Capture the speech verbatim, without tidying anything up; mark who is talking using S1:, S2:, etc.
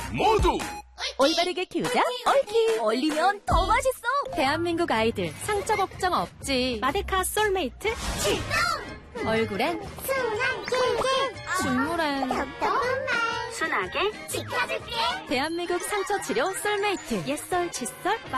S1: 모두
S2: 올바르게 키우자 옳키.
S3: 얼리면 더 맛있어.
S2: 대한민국 아이들 상처 걱정 없지. 마데카 솔메이트
S3: 출동.
S2: 얼굴엔
S3: 순한 꿀꿀.
S2: 중물엔
S3: 톡톡한 말.
S2: 순하게
S3: 지켜줄게.
S2: 대한민국 상처 치료 솔메이트. 옛설 칫솔